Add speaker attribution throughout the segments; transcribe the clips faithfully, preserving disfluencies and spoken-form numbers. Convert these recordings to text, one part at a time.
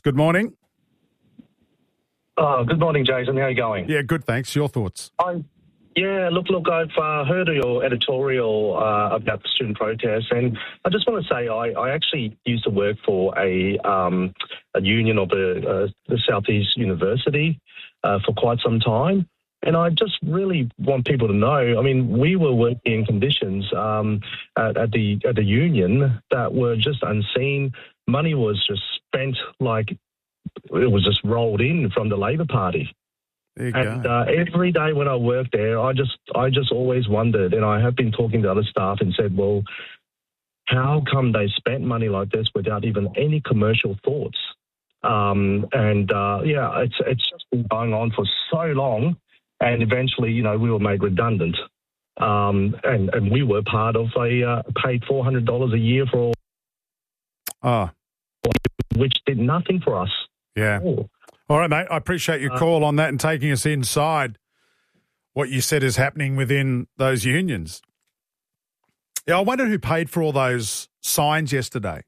Speaker 1: Good morning.
Speaker 2: Oh, good morning, Jason. How are you going?
Speaker 1: Yeah, good, thanks. Your thoughts?
Speaker 2: I'm, yeah, look, look, I've uh, heard of your editorial uh, about the student protests, and I just want to say I, I actually used to work for a, um, a union of the, uh, the Southeast University uh, for quite some time, and I just really want people to know, I mean, we were working in conditions um, at, at, the, at the union that were just unseen. Money was just spent like it was just rolled in from the Labor Party. And uh, every day when I worked there, I just I just always wondered, and I have been talking to other staff and said, well, how come they spent money like this without even any commercial thoughts? Um, and, uh, yeah, it's it's just been going on for so long, and eventually, you know, we were made redundant. Um, and, and we were part of a uh, paid four hundred dollars a year for all,
Speaker 1: oh.
Speaker 2: which did nothing for us.
Speaker 1: Yeah.
Speaker 2: Oh.
Speaker 1: All right, mate. I appreciate your call on that and taking us inside what you said is happening within those unions. Yeah, I wondered who paid for all those signs yesterday.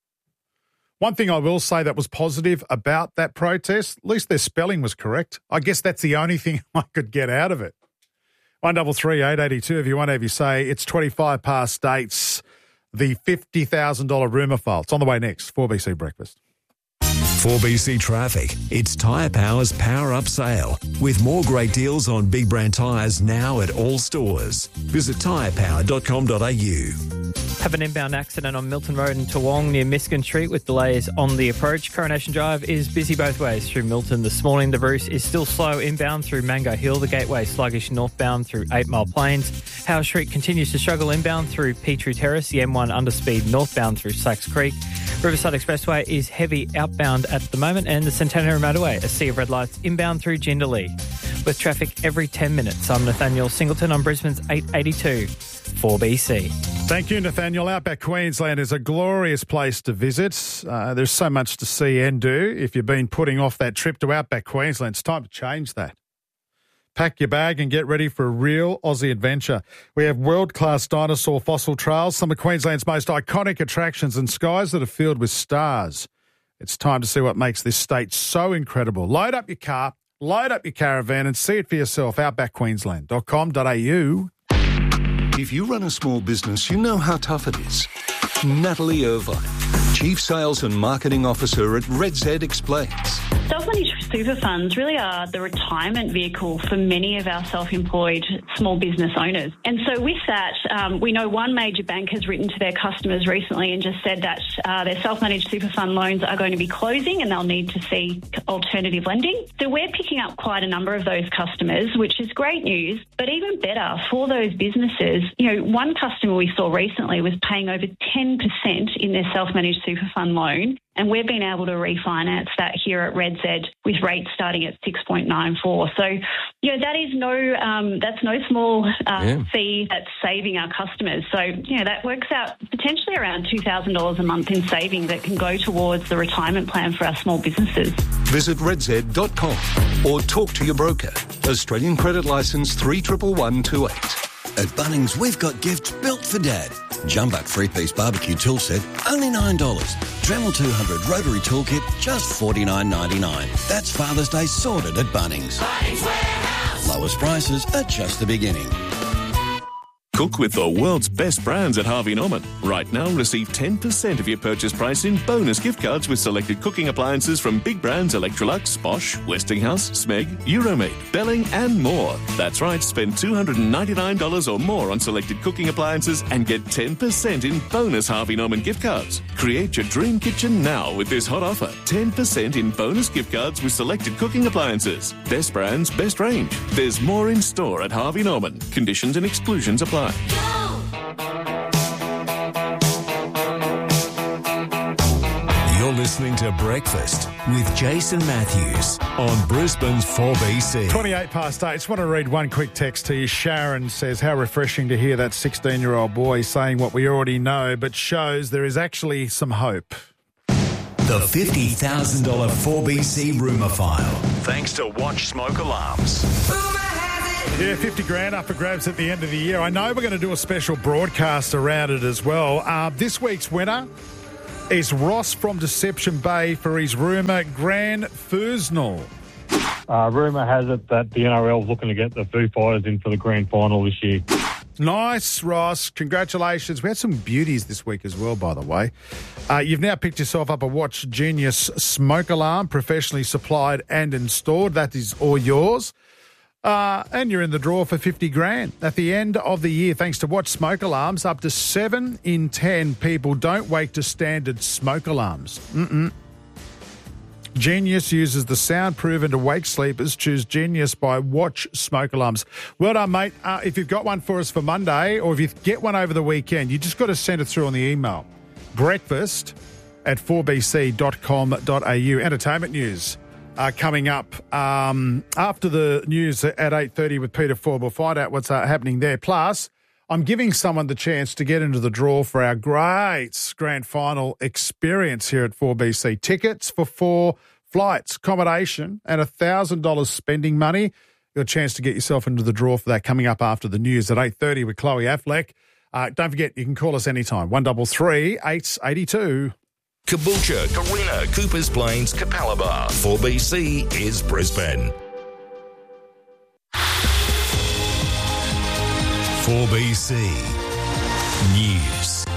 Speaker 1: One thing I will say that was positive about that protest, at least their spelling was correct. I guess that's the only thing I could get out of it. one double three eight eighty two if you want to have you say. It's twenty-five past states, the fifty thousand dollars rumour file. It's on the way next. four B C Breakfast.
Speaker 3: four B C Traffic. It's Tyre Power's Power Up Sale with more great deals on big brand tyres now at all stores. Visit tyre power dot com dot a u.
Speaker 4: Have an inbound accident on Milton Road in Toowong near Miskin Street with delays on the approach. Coronation Drive is busy both ways through Milton this morning. The Bruce is still slow inbound through Mango Hill. The Gateway sluggish northbound through Eight Mile Plains. Howard Street continues to struggle inbound through Petrie Terrace. The M one underspeed northbound through Slacks Creek. Riverside Expressway is heavy outbound at the moment, and the Centenary Motorway, a sea of red lights inbound through Jindalee. With traffic every ten minutes, I'm Nathaniel Singleton on Brisbane's eight eighty-two, four B C.
Speaker 1: Thank you, Nathaniel. Outback Queensland is a glorious place to visit. Uh, there's so much to see and do. If you've been putting off that trip to Outback Queensland, it's time to change that. Pack your bag and get ready for a real Aussie adventure. We have world-class dinosaur fossil trails, some of Queensland's most iconic attractions, and skies that are filled with stars. It's time to see what makes this state so incredible. Load up your car, load up your caravan and see it for yourself. outback queensland dot com dot a u.
Speaker 5: If you run a small business, you know how tough it is. Natalie Irvine, Chief Sales and Marketing Officer at Red Z, explains.
Speaker 6: Self-managed super funds really are the retirement vehicle for many of our self-employed small business owners. And so with that, um, we know one major bank has written to their customers recently and just said that uh, their self-managed super fund loans are going to be closing and they'll need to seek alternative lending. So we're picking up quite a number of those customers, which is great news. But even better for those businesses, you know, one customer we saw recently was paying over ten percent in their self-managed super fund loan. And we've been able to refinance that here at Red Z with rates starting at six point nine four. So, you know, that is no, um, that's no small uh, yeah. fee that's saving our customers. So, you know, that works out potentially around two thousand dollars a month in savings that can go towards the retirement plan for our small businesses.
Speaker 5: Visit red z dot com or talk to your broker. Australian Credit Licence three one one one two eight.
Speaker 7: At Bunnings, we've got gifts built for Dad. Jumbuck three-piece barbecue tool set, only nine dollars. Dremel two hundred rotary toolkit, just forty-nine ninety-nine. That's Father's Day sorted at Bunnings. Bunnings Warehouse. Lowest prices are just the beginning.
Speaker 8: Cook with the world's best brands at Harvey Norman. Right now, receive ten percent of your purchase price in bonus gift cards with selected cooking appliances from big brands Electrolux, Bosch, Westinghouse, Smeg, Euromate, Belling and more. That's right, spend two hundred ninety-nine dollars or more on selected cooking appliances and get ten percent in bonus Harvey Norman gift cards. Create your dream kitchen now with this hot offer. ten percent in bonus gift cards with selected cooking appliances. Best brands, best range. There's more in store at Harvey Norman. Conditions and exclusions apply.
Speaker 3: You're listening to Breakfast with Jason Matthews on Brisbane's four B C.
Speaker 1: twenty-eight past eight. I just want to read one quick text to you. Sharon says, how refreshing to hear that sixteen-year-old boy saying what we already know, but shows there is actually some hope.
Speaker 3: The fifty thousand dollars four B C rumour file.
Speaker 9: Thanks to Watch Smoke Alarms.
Speaker 1: Yeah, fifty grand up for grabs at the end of the year. I know we're going to do a special broadcast around it as well. Uh, this week's winner is Ross from Deception Bay for his rumour Grand Fusnell.
Speaker 10: Uh, rumour has it that the N R L is looking to get the Foo Fighters in for the grand final this year.
Speaker 1: Nice, Ross. Congratulations. We had some beauties this week as well, by the way. Uh, you've now picked yourself up a Watch Genius smoke alarm, professionally supplied and installed. That is all yours. Uh, and you're in the draw for fifty grand. At the end of the year, thanks to Watch Smoke Alarms, up to seven in ten people don't wake to standard smoke alarms. Mm-mm. Genius uses the sound proven to wake sleepers. Choose Genius by Watch Smoke Alarms. Well done, mate. Uh, if you've got one for us for Monday, or if you get one over the weekend, you just got to send it through on the email. Breakfast at four b c dot com dot a u. Entertainment news uh, coming up um, after the news at eight thirty with Peter Ford. We'll find out what's uh, happening there. Plus, I'm giving someone the chance to get into the draw for our great grand final experience here at four B C. Tickets for four flights, accommodation, and one thousand dollars spending money. Your chance to get yourself into the draw for that coming up after the news at eight thirty with Chloe Affleck. Uh, don't forget, you can call us anytime, one three three, eight eight two.
Speaker 9: Caboolture, Carina, Coopers Plains, Capalaba. four B C is Brisbane.
Speaker 3: four B C News.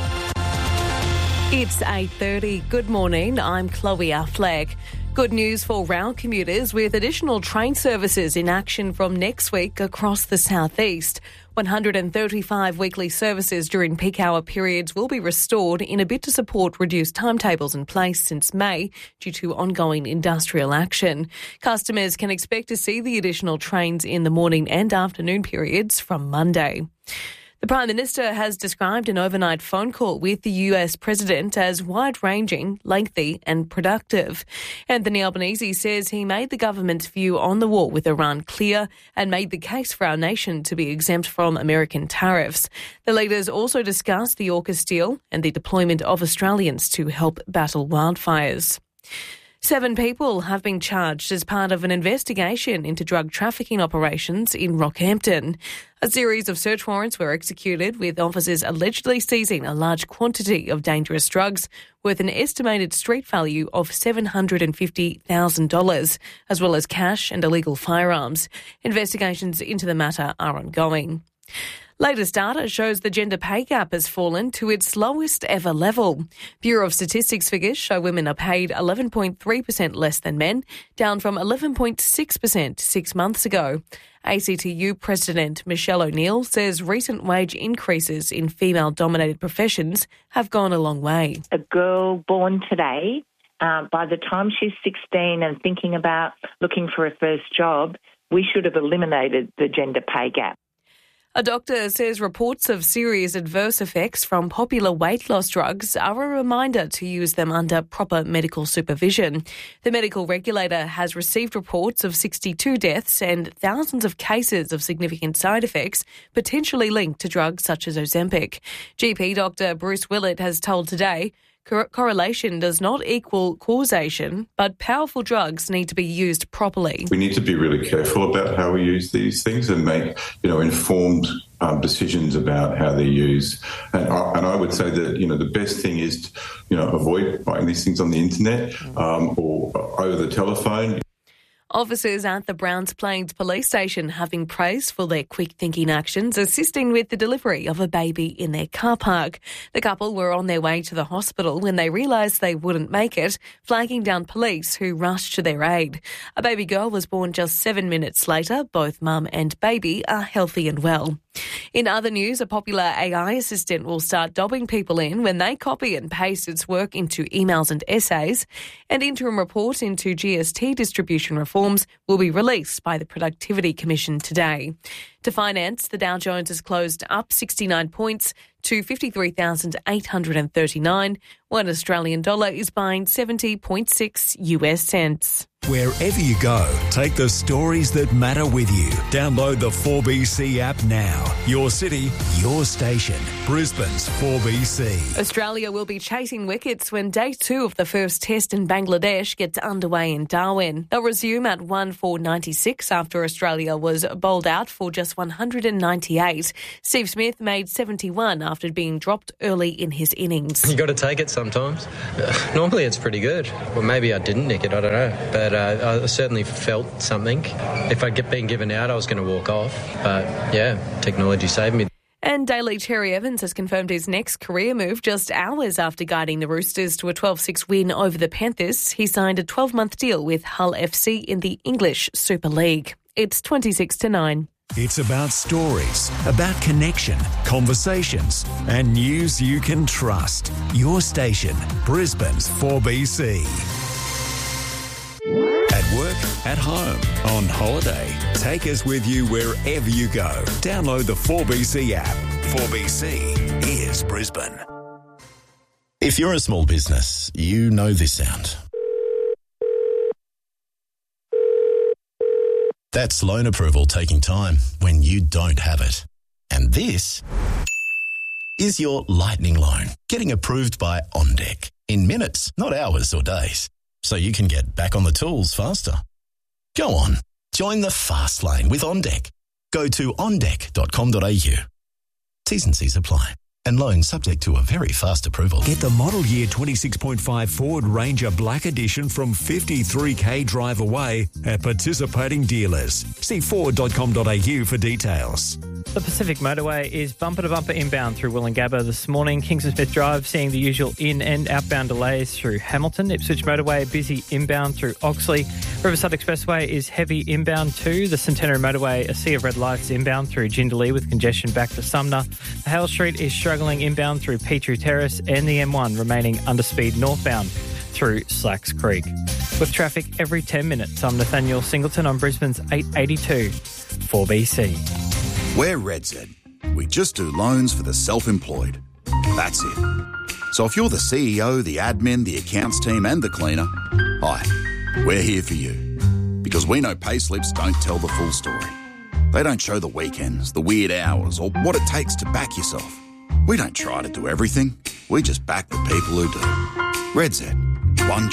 Speaker 11: It's eight thirty. Good morning. I'm Chloe Affleck. Good news for rail commuters with additional train services in action from next week across the southeast. one hundred thirty-five weekly services during peak hour periods will be restored in a bid to support reduced timetables in place since May due to ongoing industrial action. Customers can expect to see the additional trains in the morning and afternoon periods from Monday. The Prime Minister has described an overnight phone call with the U S President as wide-ranging, lengthy and productive. Anthony Albanese says he made the government's view on the war with Iran clear and made the case for our nation to be exempt from American tariffs. The leaders also discussed the AUKUS deal and the deployment of Australians to help battle wildfires. Seven people have been charged as part of an investigation into drug trafficking operations in Rockhampton. A series of search warrants were executed with officers allegedly seizing a large quantity of dangerous drugs worth an estimated street value of seven hundred fifty thousand dollars, as well as cash and illegal firearms. Investigations into the matter are ongoing. Latest data shows the gender pay gap has fallen to its lowest ever level. Bureau of Statistics figures show women are paid eleven point three percent less than men, down from eleven point six percent six months ago. A C T U President Michelle O'Neill says recent wage increases in female-dominated professions have gone a long way.
Speaker 12: A girl born today, uh, by the time she's sixteen and thinking about looking for a first job, we should have eliminated the gender pay gap.
Speaker 11: A doctor says reports of serious adverse effects from popular weight loss drugs are a reminder to use them under proper medical supervision. The medical regulator has received reports of sixty-two deaths and thousands of cases of significant side effects potentially linked to drugs such as Ozempic. G P Doctor Bruce Willett has told Today, Cor- correlation does not equal causation, but powerful drugs need to be used properly.
Speaker 13: We need to be really careful about how we use these things and make, you know, informed um, decisions about how they're used. And I, and I would say that, you know, the best thing is to, you know, avoid buying these things on the internet um, or over the telephone.
Speaker 11: Officers at the Browns Plains Police Station have been praised for their quick-thinking actions, assisting with the delivery of a baby in their car park. The couple were on their way to the hospital when they realised they wouldn't make it, flagging down police who rushed to their aid. A baby girl was born just seven minutes later. Both mum and baby are healthy and well. In other news, a popular A I assistant will start dobbing people in when they copy and paste its work into emails and essays. An interim report into G S T distribution reforms will be released by the Productivity Commission today. To finance, the Dow Jones has closed up sixty-nine points to fifty-three thousand eight hundred thirty-nine. One Australian dollar is buying seventy point six U S cents.
Speaker 3: Wherever you go, take the stories that matter with you. Download the four B C app now. Your city, your station. Brisbane's four B C.
Speaker 11: Australia will be chasing wickets when day two of the first test in Bangladesh gets underway in Darwin. They'll resume at one for ninety-six after Australia was bowled out for just one hundred ninety-eight. Steve Smith made seventy-one after being dropped early in his innings.
Speaker 14: You got to take it sometimes. Uh, normally it's pretty good. Well, maybe I didn't nick it, I don't know. But uh, I certainly felt something. If I'd get been given out, I was going to walk off. But yeah, technology saved me.
Speaker 11: And Daly Cherry Evans has confirmed his next career move just hours after guiding the Roosters to a twelve six win over the Panthers. He signed a twelve-month deal with Hull F C in the English Super League. It's twenty-six to nine.
Speaker 3: It's about stories, about connection, conversations, and news you can trust. Your station, Brisbane's four B C. At work, at home, on holiday. Take us with you wherever you go. Download the four B C app. four B C is Brisbane.
Speaker 15: If you're a small business, you know this sound. That's loan approval taking time when you don't have it. And this is your lightning loan getting approved by OnDeck in minutes, not hours or days. So you can get back on the tools faster. Go on, join the fast lane with OnDeck. Go to on deck dot com dot a u. T's and C's apply. And loans subject to a very fast approval.
Speaker 3: Get the model year twenty-six point five Ford Ranger Black Edition from fifty-three k drive away at participating dealers. See ford dot com dot a u for details.
Speaker 4: The Pacific Motorway is bumper-to-bumper inbound through Wollongabba this morning. Kingston Smith Drive seeing the usual in- and outbound delays through Hamilton. Ipswich Motorway busy inbound through Oxley. Riverside Expressway is heavy inbound too. The Centenary Motorway, a sea of red lights inbound through Jindalee with congestion back to Sumner. The Hale Street is struggling inbound through Petrie Terrace, and the M one remaining under speed northbound through Slacks Creek. With traffic every ten minutes, I'm Nathaniel Singleton on Brisbane's eight eighty-two four B C.
Speaker 16: We're RedZ. We just do loans for the self-employed. That's it. So if you're the C E O, the admin, the accounts team and the cleaner, hi, we're here for you. Because we know payslips don't tell the full story. They don't show the weekends, the weird hours, or what it takes to back yourself. We don't try to do everything. We just back the people who do. RedZ. One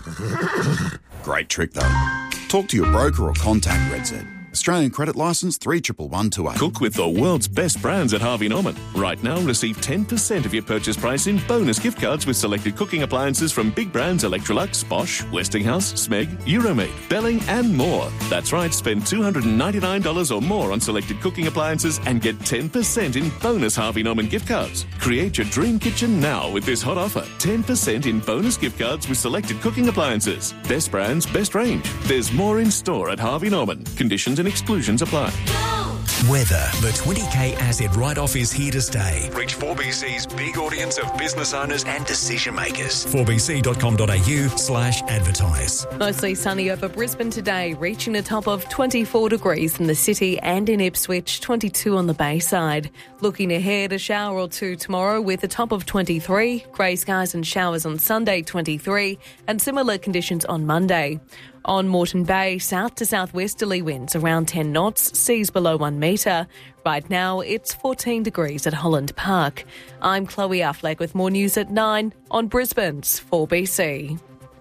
Speaker 16: trick. Great trick, though. Talk to your broker or contact RedZ. Australian credit licence three one one two eight.
Speaker 8: Cook with the world's best brands at Harvey Norman. Right now, receive ten percent of your purchase price in bonus gift cards with selected cooking appliances from big brands Electrolux, Bosch, Westinghouse, Smeg, Euromaid, Belling and more. That's right, spend two hundred ninety-nine dollars or more on selected cooking appliances and get ten percent in bonus Harvey Norman gift cards. Create your dream kitchen now with this hot offer. ten percent in bonus gift cards with selected cooking appliances. Best brands, best range. There's more in store at Harvey Norman. Conditions and exclusions apply.
Speaker 3: Weather. The twenty k asset write-off is here to stay.
Speaker 17: Reach four B C's big audience of business owners and decision makers.
Speaker 3: four b c dot com dot a u slash advertise.
Speaker 11: Mostly sunny over Brisbane today, reaching a top of twenty-four degrees in the city and in Ipswich, twenty-two on the Bayside. Looking ahead, a shower or two tomorrow with a top of twenty-three, grey skies and showers on Sunday, twenty-three, and similar conditions on Monday. On Moreton Bay, south to southwesterly winds around ten knots, seas below one metre. Right now, it's fourteen degrees at Holland Park. I'm Chloe Affleck with more news at nine on Brisbane's four B C.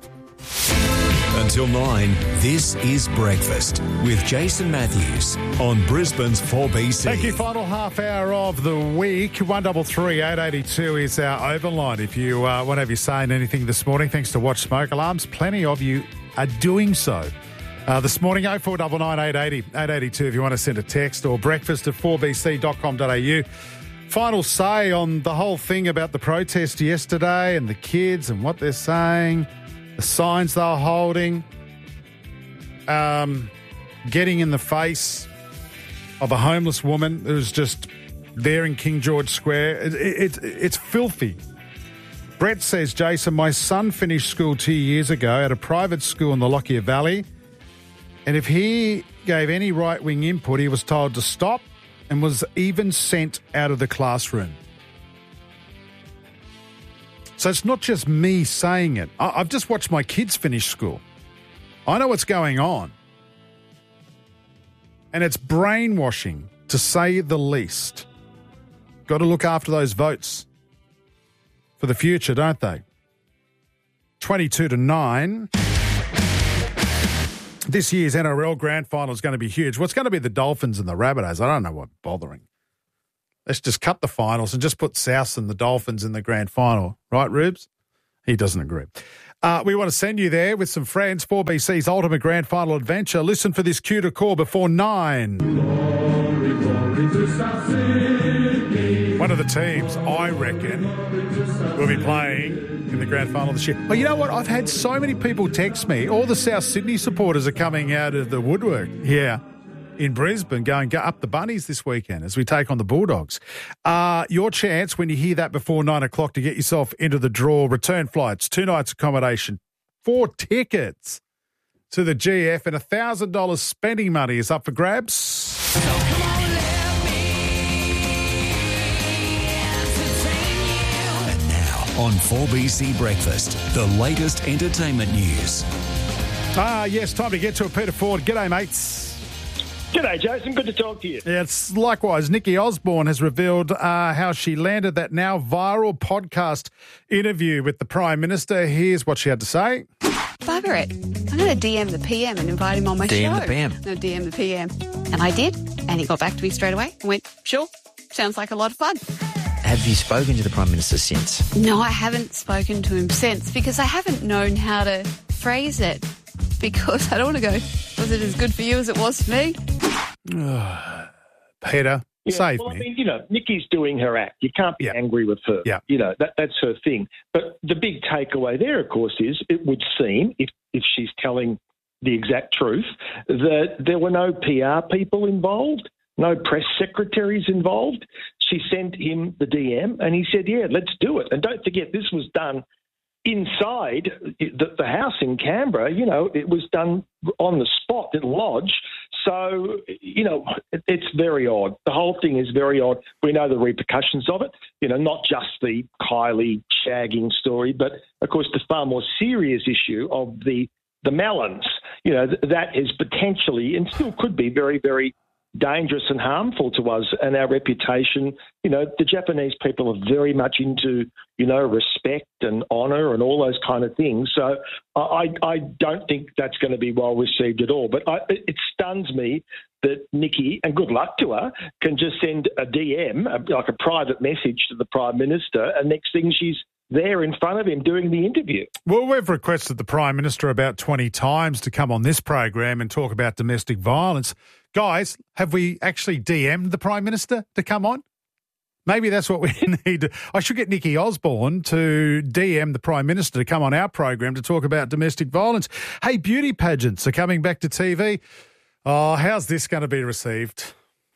Speaker 3: Until nine, this is Breakfast with Jason Matthews on Brisbane's four B C.
Speaker 1: Thank you. Final half hour of the week. one three three, eight eight two is our overline. If you uh, want to have you saying anything this morning, thanks to Watch Smoke Alarms, plenty of you are doing so. Uh, this morning, oh four nine nine, eight eight zero, eight eight two if you want to send a text, or breakfast at four b c dot com dot a u. Final say on the whole thing about the protest yesterday and the kids and what they're saying, the signs they're holding, um, getting in the face of a homeless woman who was just there in King George Square. It, it, it, it's filthy. Brett says, Jason, my son finished school two years ago at a private school in the Lockyer Valley, and if he gave any right-wing input, he was told to stop and was even sent out of the classroom. So it's not just me saying it. I- I've just watched my kids finish school. I know what's going on. And it's brainwashing, to say the least. Got to look after those votes for the future, don't they? twenty-two to nine. This year's N R L Grand Final is going to be huge. What's going to be the Dolphins and the Rabbitohs? I don't know what bothering. Let's just cut the finals and just put South and the Dolphins in the Grand Final. Right, Rubes? He doesn't agree. Uh, we want to send you there with some friends. four B C's Ultimate Grand Final Adventure. Listen for this cue to call before nine. Glory, glory to South Sydney. One of the teams, I reckon, will be playing in the Grand Final this year. Well, you know what? I've had so many people text me. All the South Sydney supporters are coming out of the woodwork here in Brisbane, going go up the Bunnies this weekend as we take on the Bulldogs. Uh, your chance, when you hear that before nine o'clock, to get yourself into the draw. Return flights, two nights accommodation, four tickets to the G F, and one thousand dollars spending money is up for grabs.
Speaker 3: On four B C Breakfast, the latest entertainment news.
Speaker 1: Ah, yes, time to get to it. Peter Ford. G'day, mates.
Speaker 18: G'day, Jason. Good to talk to you.
Speaker 1: Yeah, it's likewise. Nikki Osborne has revealed uh, how she landed that now viral podcast interview with the Prime Minister. Here's what she had to say.
Speaker 19: Bugger it. I'm going to D M the P M and invite him on my
Speaker 20: D M
Speaker 19: show.
Speaker 20: the P M.
Speaker 19: No, D M the P M. And I did, and he got back to me straight away and went, sure, sounds like a lot of fun.
Speaker 20: Have you spoken to the Prime Minister since?
Speaker 19: No, I haven't spoken to him since because I haven't known how to phrase it because I don't want to go, was it as good for you as it was for me?
Speaker 1: Peter,
Speaker 18: yeah,
Speaker 1: save
Speaker 18: well,
Speaker 1: me.
Speaker 18: I mean, you know, Nikki's doing her act. You can't be
Speaker 1: yeah.
Speaker 18: angry with her.
Speaker 1: Yeah.
Speaker 18: You know, that that's her thing. But the big takeaway there, of course, is it would seem, if, if she's telling the exact truth, that there were no P R people involved, no press secretaries involved. She sent him the D M and he said, yeah, let's do it. And don't forget, this was done inside the, the house in Canberra. You know, it was done on the spot at Lodge. So, you know, it, it's very odd. The whole thing is very odd. We know the repercussions of it, you know, not just the Kylie shagging story, but, of course, the far more serious issue of the, the melons. You know, th- that is potentially and still could be very, very dangerous and harmful to us and our reputation. You know, the Japanese people are very much into, you know, respect and honour and all those kind of things. So I, I don't think that's going to be well received at all. But I, it stuns me that Nikki, and good luck to her, can just send a D M, like a private message to the Prime Minister, and next thing she's there in front of him doing the interview.
Speaker 1: Well, we've requested the Prime Minister about twenty times to come on this program and talk about domestic violence. Guys, have we actually D M'd the Prime Minister to come on? Maybe that's what we need. I should get Nikki Osborne to D M the Prime Minister to come on our program to talk about domestic violence. Hey, beauty pageants are coming back to T V. Oh, how's this going to be received?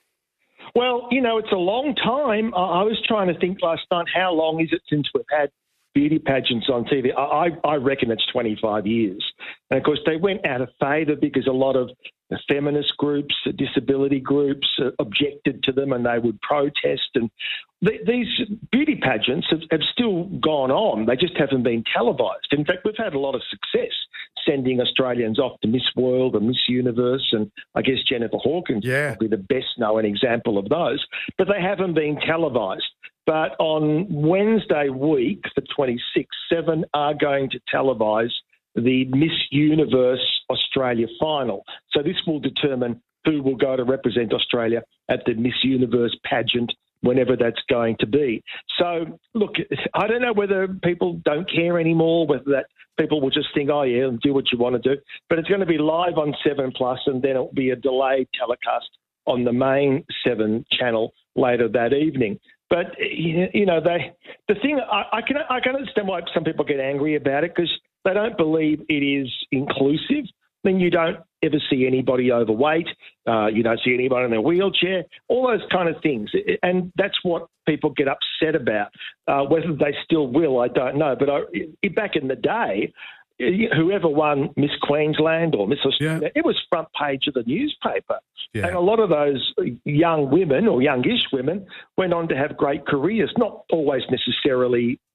Speaker 18: Well, you know, it's a long time. I was trying to think last night, how long is it since we've had beauty pageants on T V? I, I reckon it's twenty-five years. And, of course, they went out of favour because a lot of feminist groups, disability groups uh, objected to them and they would protest. And th- these beauty pageants have, have still gone on. They just haven't been televised. In fact, we've had a lot of success sending Australians off to Miss World and Miss Universe, and I guess Jennifer Hawkins yeah. is probably the best-known example of those. But they haven't been televised. But on Wednesday week, the twenty-sixth, Seven are going to televise the Miss Universe Australia final. So this will determine who will go to represent Australia at the Miss Universe pageant, whenever that's going to be. So, look, I don't know whether people don't care anymore, whether that people will just think, oh, yeah, do what you want to do. But it's going to be live on seven Plus, and then it'll be a delayed telecast on the main seven channel later that evening. But, you know, they the thing, I, I can I can understand why some people get angry about it, because they don't believe it is inclusive. Then you don't ever see anybody overweight. Uh, you don't see anybody in a wheelchair, all those kind of things. And that's what people get upset about. Uh, whether they still will, I don't know. But I, back in the day, whoever won Miss Queensland or Miss Australia, yeah. it was front page of the newspaper. Yeah. And a lot of those young women or youngish women went on to have great careers, not always necessarily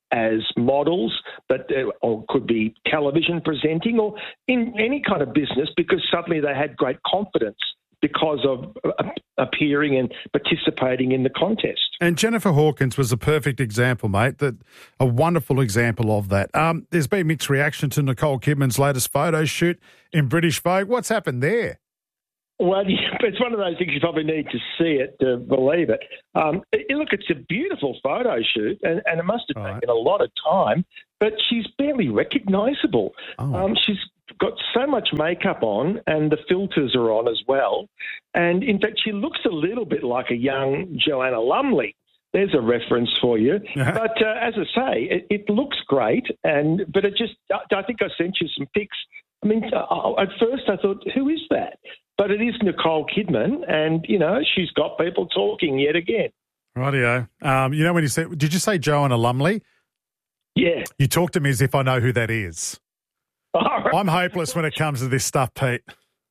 Speaker 18: as models, but uh, or could be television presenting or in any kind of business, because suddenly they had great confidence because of uh, appearing and participating in the contest.
Speaker 1: And Jennifer Hawkins was a perfect example, mate, that a wonderful example of that. Um, there's been mixed reaction to Nicole Kidman's latest photo shoot in British Vogue. What's happened there?
Speaker 18: Well, yeah, it's one of those things you probably need to see it to believe it. Um, it look, it's a beautiful photo shoot, and, and it must have taken right. a lot of time, but she's barely recognisable. Oh. Um, she's got so much makeup on, and the filters are on as well. And, in fact, she looks a little bit like a young Joanna Lumley. There's a reference for you. Uh-huh. But uh, as I say, it, it looks great, and but it just, I think I sent you some pics. I mean, uh, at first I thought, who is that? But it is Nicole Kidman, and, you know, she's got people talking yet again.
Speaker 1: Rightio. Um, you know, when you said, did you say Joanna Lumley?
Speaker 18: Yeah.
Speaker 1: You talk to me as if I know who that is.
Speaker 18: Oh, right.
Speaker 1: I'm hopeless when it comes to this stuff, Pete.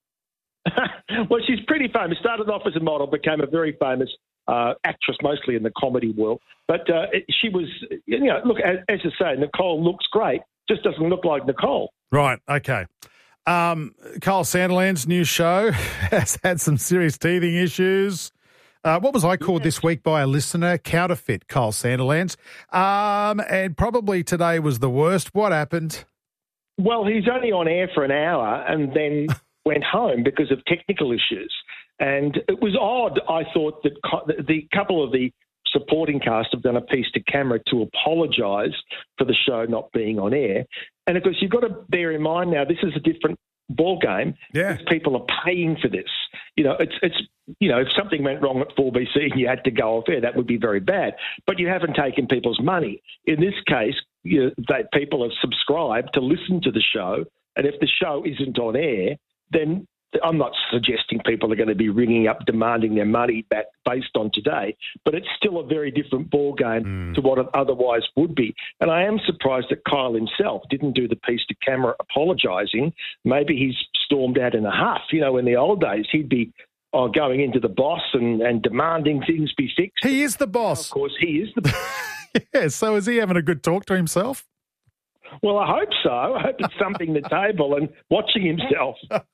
Speaker 18: Well, she's pretty famous. Started off as a model, became a very famous uh, actress, mostly in the comedy world. But uh, it, she was, you know, look, as, as I say, Nicole looks great, just doesn't look like Nicole.
Speaker 1: Right, okay. Um, Kyle Sandilands' new show has had some serious teething issues. Uh, what was I called this week by a listener? Counterfeit, Kyle Sandilands. Um, and probably today was the worst. What happened?
Speaker 18: Well, he's only on air for an hour and then went home because of technical issues. And it was odd, I thought, that co- the couple of the supporting cast have done a piece to camera to apologise for the show not being on air. And, of course, you've got to bear in mind now this is a different ball game.
Speaker 1: Yeah.
Speaker 18: People are paying for this. You know, it's, it's you know, if something went wrong at four B C and you had to go off air, that would be very bad. But you haven't taken people's money. In this case, you know, that people have subscribed to listen to the show, and if the show isn't on air, then I'm not suggesting people are going to be ringing up demanding their money back based on today, but it's still a very different ball game mm. to what it otherwise would be. And I am surprised that Kyle himself didn't do the piece to camera apologising. Maybe he's stormed out in a huff. You know, in the old days, he'd be oh, going into the boss and, and demanding things be fixed.
Speaker 1: He is the boss.
Speaker 18: Of course, he is the boss.
Speaker 1: Yeah, so is he having a good talk to himself?
Speaker 18: Well, I hope so. I hope it's something the table and watching himself.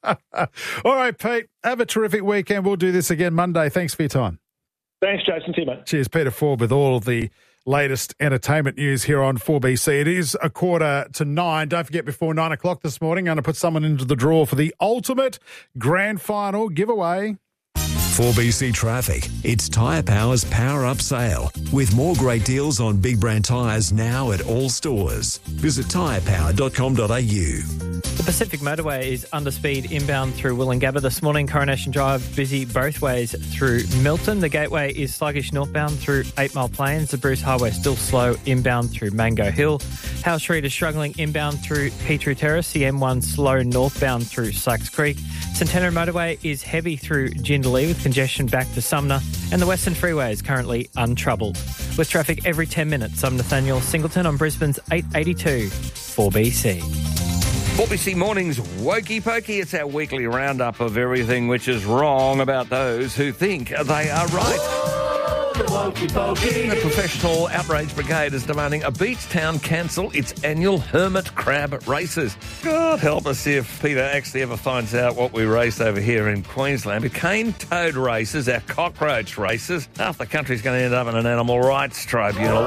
Speaker 1: All right, Pete, have a terrific weekend. We'll do this again Monday. Thanks for your time.
Speaker 18: Thanks, Jason. See you, mate.
Speaker 1: Cheers, Peter Ford, with all of the latest entertainment news here on four B C. It is a quarter to nine. Don't forget, before nine o'clock this morning, I'm going to put someone into the draw for the ultimate grand final giveaway.
Speaker 3: four B C Traffic. It's Tyre Power's Power Up Sale, with more great deals on big brand tyres now at all stores. Visit tyre power dot com dot a u.
Speaker 4: The Pacific Motorway is underspeed inbound through Wollongabba this morning. Coronation Drive busy both ways through Milton. The Gateway is sluggish northbound through Eight Mile Plains. The Bruce Highway still slow inbound through Mango Hill. Howe Street is struggling inbound through Petrie Terrace. The M one slow northbound through Sykes Creek. Centenary Motorway is heavy through Jindalee with congestion back to Sumner, and the Western Freeway is currently untroubled. With traffic every ten minutes, I'm Nathaniel Singleton on Brisbane's eight eighty-two four B C.
Speaker 21: four B C Mornings Wokey Pokey. It's our weekly roundup of everything which is wrong about those who think they are right.
Speaker 22: Oh, the Wokey Pokey.
Speaker 21: The Professional Outrage Brigade is demanding a beach town cancel its annual hermit crab races. God help us if Peter actually ever finds out what we race over here in Queensland. But cane toad races, our cockroach races, half the country's going to end up in an animal rights tribunal.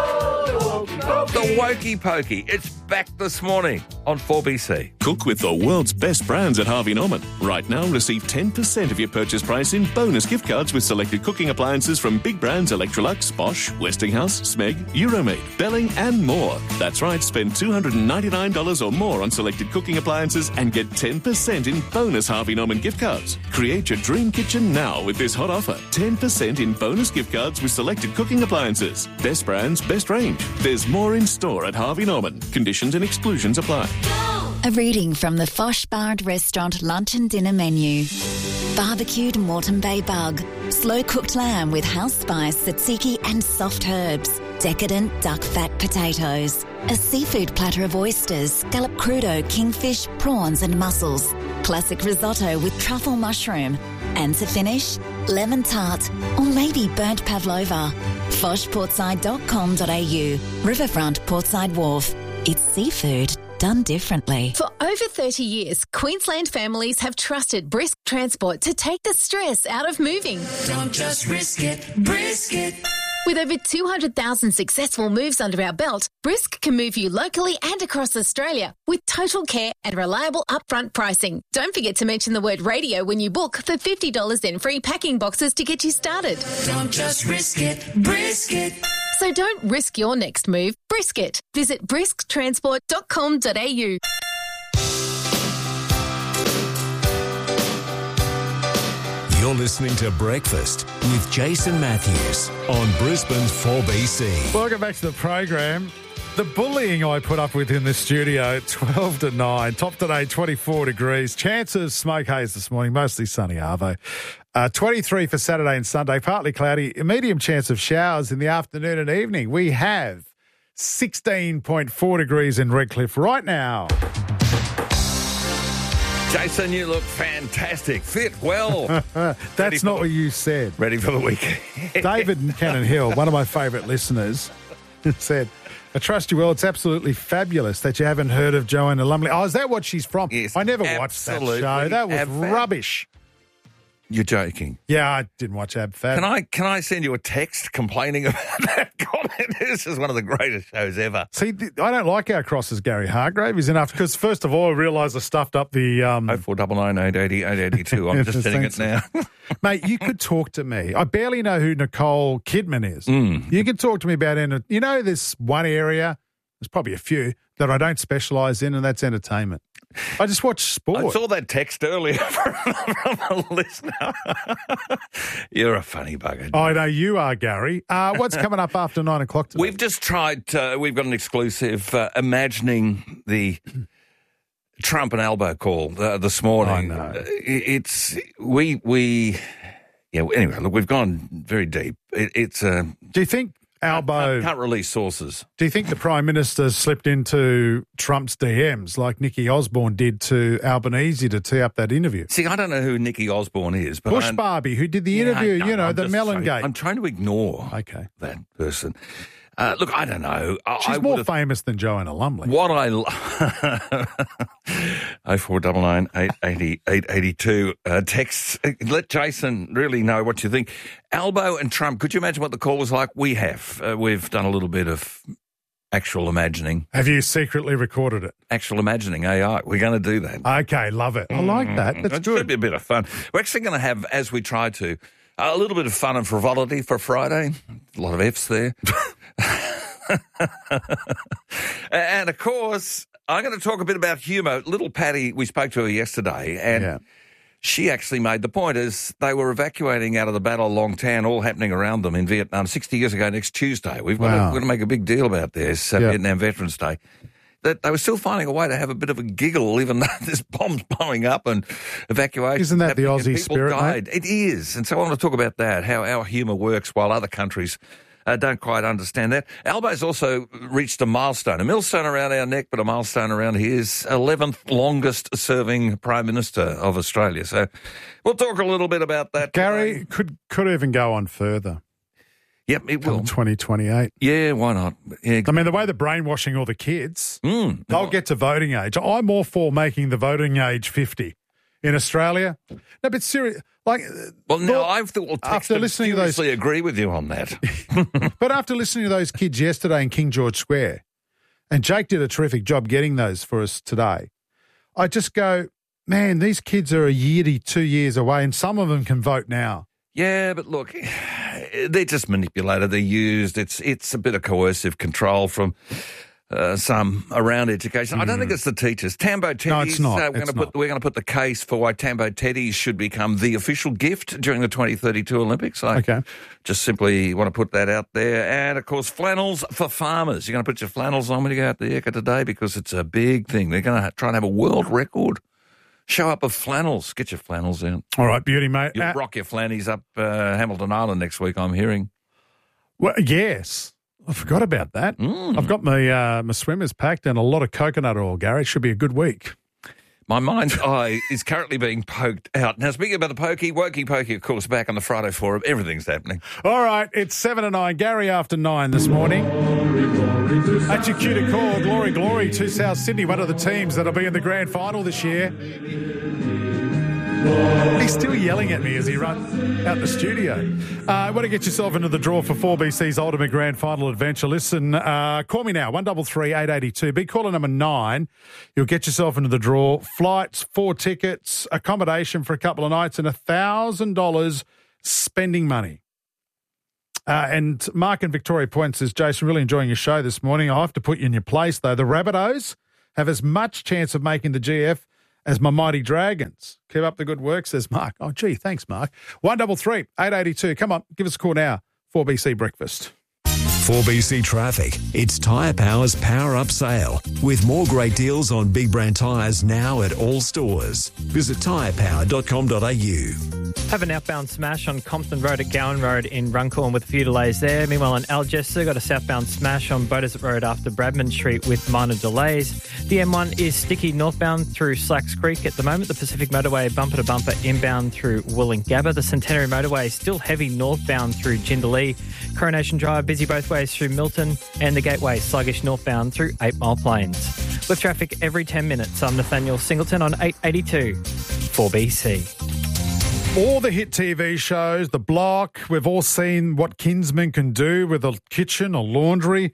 Speaker 22: Oh,
Speaker 21: the Wokey Pokey. It's back this morning on four B C.
Speaker 8: Cook with the world's best brands at Harvey Norman. Right now, receive ten percent of your purchase price in bonus gift cards with selected cooking appliances from big brands Electrolux, Bosch, Westinghouse, Smeg, Euromate, Belling and more. That's right, spend two hundred ninety-nine dollars or more on selected cooking appliances and get ten percent in bonus Harvey Norman gift cards. Create your dream kitchen now with this hot offer. ten percent in bonus gift cards with selected cooking appliances. Best brands, best range. There's more in store at Harvey Norman. Conditions and exclusions apply.
Speaker 23: A reading from the Fosh Bar and Restaurant lunch and dinner menu. Barbecued Moreton Bay bug, slow-cooked lamb with house spice, tzatziki and soft herbs, decadent duck fat potatoes, a seafood platter of oysters, scallop crudo, kingfish, prawns and mussels, classic risotto with truffle mushroom, and to finish, lemon tart or maybe burnt pavlova. fosh portside dot com dot a u. Riverfront Portside Wharf. It's seafood done differently.
Speaker 2: For over thirty years, Queensland families have trusted Brisk Transport to take the stress out of moving.
Speaker 22: Don't just risk it, brisk it.
Speaker 2: With over two hundred thousand successful moves under our belt, Brisk can move you locally and across Australia with total care and reliable upfront pricing. Don't forget to mention the word radio when you book for fifty dollars in free packing boxes to get you started.
Speaker 22: Don't just risk it, brisk it.
Speaker 2: So don't risk your next move, brisk it. Visit brisk transport dot com dot a u.
Speaker 3: You're listening to Breakfast with Jason Matthews on Brisbane's four B C.
Speaker 1: Welcome back to the program. The bullying I put up with in the studio, twelve to nine. Top today, twenty-four degrees. Chances smoke haze this morning, mostly sunny arvo. Uh, twenty-three for Saturday and Sunday, partly cloudy. A medium chance of showers in the afternoon and evening. We have sixteen point four degrees in Redcliffe right now.
Speaker 21: Jason, you look fantastic. Fit well.
Speaker 1: That's not what you said.
Speaker 21: Ready for the weekend.
Speaker 1: David in Cannon Hill, one of my favourite listeners, said, I trust you well. It's absolutely fabulous that you haven't heard of Joanna Lumley. Oh, is that what she's from?
Speaker 21: Yes,
Speaker 1: I never watched that show. That was
Speaker 21: Ab-
Speaker 1: rubbish.
Speaker 21: You're joking.
Speaker 1: Yeah, I didn't watch Ab Fab.
Speaker 21: Can I can I send you a text complaining about that comment? This is one of the greatest shows ever.
Speaker 1: See, th- I don't like our crosses, Gary Hargrave. Is enough because first of all, I realised I stuffed up the um.
Speaker 21: Oh four double nine eight eighty eight eighty two. I'm just setting it now,
Speaker 1: mate. You could talk to me. I barely know who Nicole Kidman is.
Speaker 21: Mm.
Speaker 1: You can talk to me about it. You know, this one area. There's probably a few that I don't specialise in, and that's entertainment. I just watch sport.
Speaker 21: I saw that text earlier from, from a listener. You're a funny bugger.
Speaker 1: I know you are, Gary. Uh, what's coming up after nine o'clock today?
Speaker 21: We've just tried, uh, we've got an exclusive uh, imagining the Trump and Albo call uh, this morning.
Speaker 1: I know.
Speaker 21: Uh, it's, we, we, yeah, anyway, look, we've gone very deep. It, it's, uh,
Speaker 1: Do you think Albo...
Speaker 21: Can't, can't release sources.
Speaker 1: Do you think the Prime Minister slipped into Trump's D Ms like Nikki Osborne did to Albanese to tee up that interview?
Speaker 21: See, I don't know who Nikki Osborne is. But
Speaker 1: Bush
Speaker 21: I,
Speaker 1: Barbie, who did the
Speaker 21: yeah,
Speaker 1: interview,
Speaker 21: no,
Speaker 1: you know,
Speaker 21: I'm
Speaker 1: the Melon
Speaker 21: trying,
Speaker 1: Gate.
Speaker 21: I'm trying to ignore
Speaker 1: okay.
Speaker 21: that person. Uh, look, I don't know.
Speaker 1: She's
Speaker 21: I
Speaker 1: more famous than Joanna Lumley.
Speaker 21: What I oh four double nine eight eighty eight eighty two uh, texts. Let Jason really know what you think. Albo and Trump. Could you imagine what the call was like? We have. Uh, we've done a little bit of actual imagining.
Speaker 1: Have you secretly recorded it?
Speaker 21: Actual imagining A I. We're going to do that.
Speaker 1: Okay, love it. I like that. That's
Speaker 21: it
Speaker 1: good.
Speaker 21: Should be a bit of fun. We're actually going to have, as we try to, a little bit of fun and frivolity for Friday. A lot of F's there. And, of course, I'm going to talk a bit about humour. Little Patty, we spoke to her yesterday, and
Speaker 1: yeah.
Speaker 21: she actually made the point as they were evacuating out of the Battle of Long Tan, all happening around them in Vietnam sixty years ago next Tuesday. We've got,
Speaker 1: wow.
Speaker 21: to, we've got to make a big deal about this, uh,
Speaker 1: yeah.
Speaker 21: Vietnam Veterans Day. That they were still finding a way to have a bit of a giggle, even though this bomb's blowing up and evacuation.
Speaker 1: Isn't that the Aussie spirit,
Speaker 21: died.
Speaker 1: mate?
Speaker 21: It is. And so I want to talk about that, how our humour works while other countries uh, don't quite understand that. Albo's also reached a milestone, a millstone around our neck, but a milestone around his eleventh longest serving Prime Minister of Australia. So we'll talk a little bit about that.
Speaker 1: Gary,
Speaker 21: today.
Speaker 1: could could even go on further.
Speaker 21: Yep, it will.
Speaker 1: twenty twenty-eight.
Speaker 21: Yeah, why not? Yeah.
Speaker 1: I mean, the way they're brainwashing all the kids,
Speaker 21: mm.
Speaker 1: they'll get to voting age. I'm all for making the voting age fifty in Australia. No, but serious, like,
Speaker 21: well, no, I've thought
Speaker 1: after listening to those,
Speaker 21: agree with you on that.
Speaker 1: But after listening to those kids yesterday in King George Square, and Jake did a terrific job getting those for us today, I just go, man, these kids are a year to two years away, and some of them can vote now.
Speaker 21: Yeah, but look, they're just manipulated. They're used. It's it's a bit of coercive control from uh, some around education. Mm. I don't think it's the teachers. Tambo Teddies.
Speaker 1: No, it's not.
Speaker 21: Uh, we're going to put we're going to put the case for why Tambo Teddies should become the official gift during the twenty thirty-two Olympics. I
Speaker 1: okay.
Speaker 21: just simply want to put that out there. And of course, flannels for farmers. You're going to put your flannels on when you go out the Eka today because it's a big thing. They're going to try and have a world record. Show up with flannels. Get your flannels out.
Speaker 1: All right, beauty, mate.
Speaker 21: You'll
Speaker 1: uh,
Speaker 21: rock your flannies up uh, Hamilton Island next week, I'm hearing.
Speaker 1: Well, yes. I forgot about that.
Speaker 21: Mm.
Speaker 1: I've got my uh, my swimmers packed and a lot of coconut oil, Gary. It should be a good week.
Speaker 21: My mind's eye is currently being poked out. Now, speaking about the pokey, Wokey Pokey, of course, back on the Friday Forum. Everything's happening.
Speaker 1: All right, it's seven to nine. Gary after nine this morning. That's your cue to call. Glory, glory to South Sydney, one of the teams that'll be in the grand final this year. He's still yelling at me as he runs out the studio. Uh, want to get yourself into the draw for four B C's Ultimate Grand Final Adventure. Listen, uh, call me now, one three three, eight eight two. Big caller number nine. You'll get yourself into the draw. Flights, four tickets, accommodation for a couple of nights, and one thousand dollars spending money. Uh, and Mark in Victoria Point says, Jason, really enjoying your show this morning. I have to put you in your place, though. The Rabbitohs have as much chance of making the G F as my mighty Dragons. Keep up the good work, says Mark. Oh, gee, thanks, Mark. one three three, eight eight two. Come on, give us a call now. four B C Breakfast.
Speaker 3: four B C Traffic. It's Tyre Power's Power Up Sale with more great deals on big brand tyres now at all stores. Visit tyre power dot com dot a u.
Speaker 4: Have an outbound smash on Compton Road at Gowan Road in Runcorn with a few delays there. Meanwhile, in Algester, got a southbound smash on Beaudesert Road after Bradman Street with minor delays. The M one is sticky northbound through Slacks Creek at the moment. The Pacific Motorway bumper to bumper inbound through Wollongabba. The Centenary Motorway still heavy northbound through Jindalee. Coronation Drive busy both ways through Milton, and the Gateway sluggish northbound through Eight Mile Plains. With traffic every ten minutes, I'm Nathaniel Singleton on eight eighty-two four B C.
Speaker 1: All the hit T V shows, The Block, we've all seen what Kinsman can do with a kitchen, a laundry,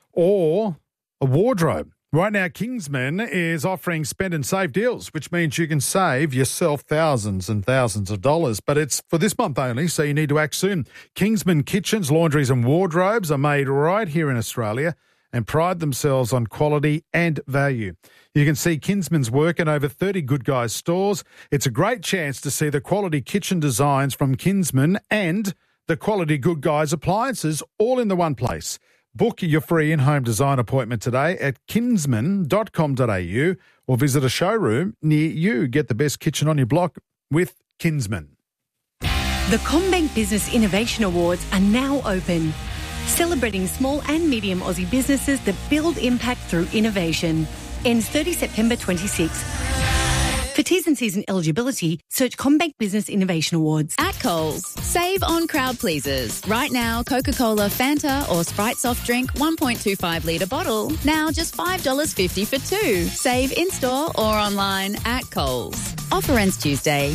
Speaker 1: or a wardrobe. Right now, Kingsman is offering spend and save deals, which means you can save yourself thousands and thousands of dollars. But it's for this month only, so you need to act soon. Kingsman kitchens, laundries and wardrobes are made right here in Australia and pride themselves on quality and value. You can see Kinsman's work in over thirty Good Guys stores. It's a great chance to see the quality kitchen designs from Kinsman and the quality Good Guys appliances all in the one place. Book your free in-home design appointment today at kinsman dot com dot a u or visit a showroom near you. Get the best kitchen on your block with Kinsman.
Speaker 5: The CommBank Business Innovation Awards are now open, celebrating small and medium Aussie businesses that build impact through innovation. Ends thirtieth September twenty-sixth. For T's and C's and eligibility, search CommBank Business Innovation Awards.
Speaker 23: At Coles, save on crowd pleasers. Right now, Coca-Cola, Fanta or Sprite soft drink one point two five litre bottle. Now just five dollars fifty for two. Save in-store or online at Coles. Offer ends Tuesday.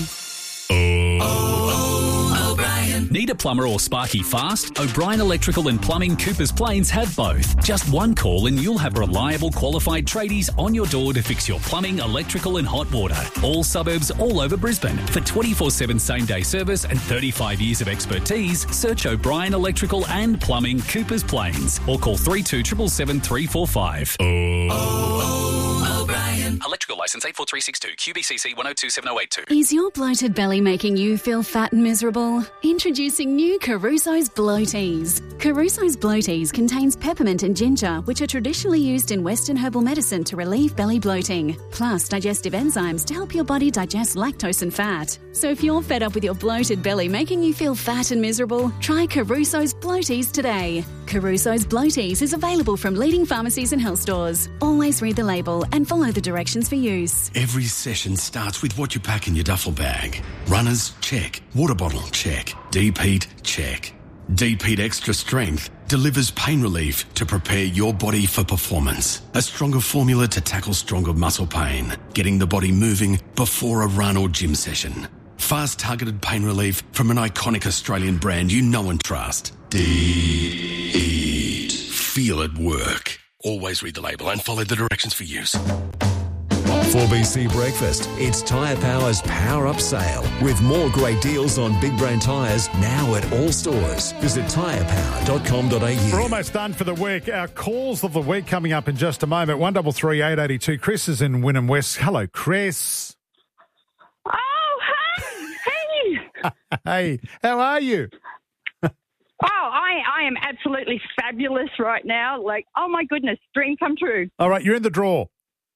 Speaker 6: Need a plumber or sparky fast? O'Brien Electrical and Plumbing Coopers Plains have both. Just one call and you'll have reliable qualified tradies on your door to fix your plumbing, electrical and hot water. All suburbs all over Brisbane. For twenty-four seven same day service and thirty-five years of expertise, search O'Brien Electrical and Plumbing Coopers Plains or call three two seven seven three four five.
Speaker 22: O'Brien.
Speaker 6: Electrical licence eight four three six two, Q B C C one oh two seven oh eight two.
Speaker 23: Is your bloated belly making you feel fat and miserable? Introducing new Caruso's Bloaties. Caruso's Bloaties contains peppermint and ginger, which are traditionally used in Western herbal medicine to relieve belly bloating, plus digestive enzymes to help your body digest lactose and fat. So if you're fed up with your bloated belly making you feel fat and miserable, try Caruso's Bloaties today. Caruso's Bloaties is available from leading pharmacies and health stores. Always read the label and follow the directions for use.
Speaker 7: Every session starts with what you pack in your duffel bag. Runners, check. Water bottle, check. D-Peat, check. D-Peat Extra Strength delivers pain relief to prepare your body for performance. A stronger formula to tackle stronger muscle pain, getting the body moving before a run or gym session. Fast targeted pain relief from an iconic Australian brand you know and trust. D-Eat. Feel it work. Always read the label and follow the directions for use.
Speaker 3: four B C Breakfast. It's Tyre Power's Power Up Sale with more great deals on big brand tyres now at all stores. Visit tyre power dot com dot a u.
Speaker 1: We're almost done for the week. Our calls of the week coming up in just a moment. one three three, eight eight two. Chris is in Wynnum West. Hello, Chris.
Speaker 24: Oh, hey, hey.
Speaker 1: Hey, how are you?
Speaker 24: Oh, I, I am absolutely fabulous right now. Like, oh my goodness, dream come true.
Speaker 1: All right, you're in the draw.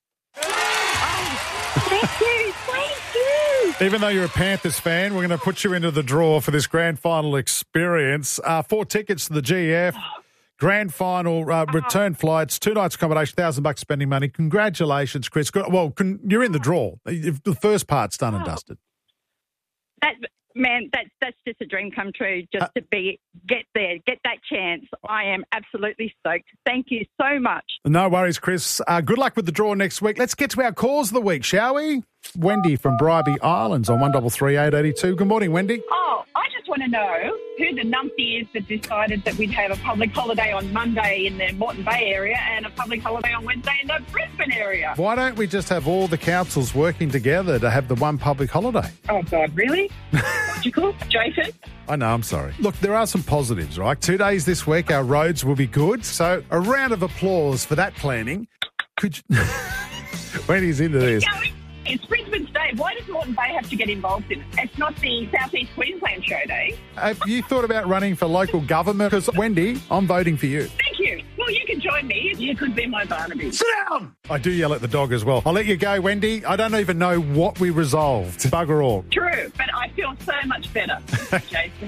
Speaker 24: Thank you, thank you.
Speaker 1: Even though you're a Panthers fan, we're going to put you into the draw for this grand final experience. Uh, four tickets to the G F, Grand final, uh, return flights, two nights accommodation, thousand bucks spending money. Congratulations, Chris. Good- Well, con- you're in the draw. If the first part's done and dusted.
Speaker 24: That man, that's that's just a dream come true. Just
Speaker 1: Uh,
Speaker 24: to be get there, get that chance. I am absolutely stoked. Thank you so much.
Speaker 1: No worries, Chris. Uh, good luck with the draw next week. Let's get to our calls of the week, shall we? Wendy from Bribie Islands on one double three eight eighty two. Good morning, Wendy.
Speaker 9: Oh, I just want to know who the numpty is that decided that we'd have a public holiday on Monday in the Moreton Bay area and a public holiday on Wednesday in the Brisbane area.
Speaker 1: Why don't we just have all the councils working together to have the one public holiday?
Speaker 9: Oh, God, really? Logical? Jason?
Speaker 1: I know, I'm sorry. Look, there are some positives, right? Two days this week, our roads will be good. So a round of applause for that planning. Could you... Wendy's into this.
Speaker 9: It's Brisbane's Day. Why does Moreton Bay have to get involved in it? It's not the South East Queensland show day.
Speaker 1: Have you thought about running for local government? Because, Wendy, I'm voting for you.
Speaker 9: Thank you. Well, you can join me. You could be my Barnaby.
Speaker 1: Sit down! I do yell at the dog as well. I'll let you go, Wendy. I don't even know what we resolved. Bugger all.
Speaker 9: True, but I feel so much better, Jason.